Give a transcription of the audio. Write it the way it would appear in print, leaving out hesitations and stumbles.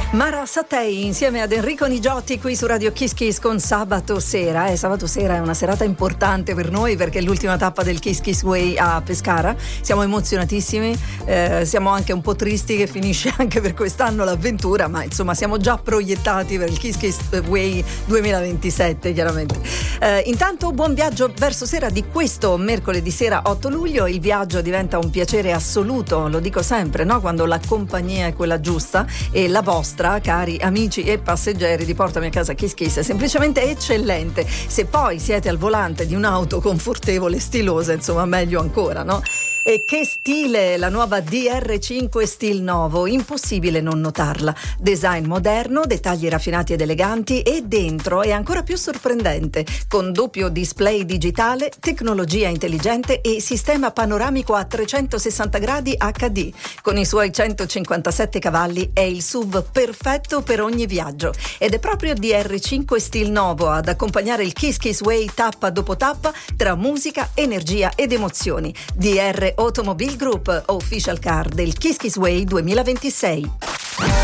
Mara Sattei insieme ad Enrico Nigiotti qui su Radio Kiss Kiss con Sabato Sera. Sabato sera è una serata importante per noi perché è l'ultima tappa del Kiss Kiss Way a Pescara. Siamo emozionatissimi, siamo anche un po' tristi che finisce anche per quest'anno l'avventura, ma insomma siamo già proiettati per il Kiss Kiss Way 2027 chiaramente. Intanto buon viaggio verso sera di questo mercoledì sera 8 luglio. Il viaggio diventa un piacere assoluto, lo dico sempre, no? Quando la compagnia è quella giusta, e la vostra, cari amici e passeggeri di Portami a casa Kiss Kiss, è semplicemente eccellente. Se poi siete al volante di un'auto confortevole e stilosa, insomma meglio ancora, no? E che stile la nuova DR5 Stil Novo, impossibile non notarla. Design moderno, dettagli raffinati ed eleganti, e dentro è ancora più sorprendente, con doppio display digitale, tecnologia intelligente e sistema panoramico a 360 gradi HD. Con i suoi 157 cavalli è il SUV perfetto per ogni viaggio, ed è proprio DR5 Stil Novo ad accompagnare il Kiss Kiss Way tappa dopo tappa tra musica, energia ed emozioni. DR Automobile Group, official car del Kiss Kiss Way 2026.